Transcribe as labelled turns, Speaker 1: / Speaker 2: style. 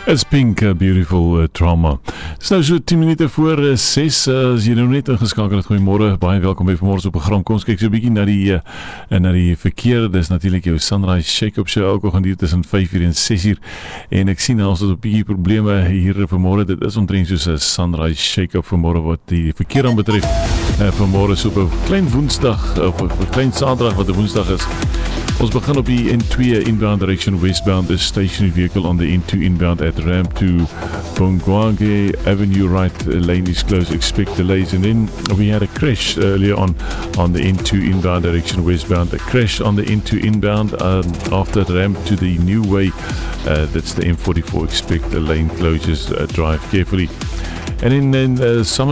Speaker 1: It's Pink, Beautiful Trauma. Dis nou so 10 minute voor 6, as jy nou net ingeskakel het, goeiemôre, baie welkom by vanmôre se program. Kom ons kyk so 'n bietjie na die verkeer. Dis natuurlik jou Sunrise Shake-up show elke oggend hier tussen 5:00 en 6:00. En ek sien ons het 'n bietjie probleme hier vanmôre. Dit is omtrent soos 'n Sunrise Shake-up vanmôre wat die verkeer aanbetref. Vanmôre so op 'n klein Woensdag of 'n klein Saterdag wat 'n Woensdag is. Ons begin op die N2 inbound direction westbound. The stationary vehicle on the N2 inbound at ramp to Bongwange Avenue right lane is closed. Expect delays. And then we had a crash earlier on the N2 inbound direction westbound. A crash on the N2 inbound after ramp to the new way. That's the M44. Expect the lane closures. Drive carefully. And in some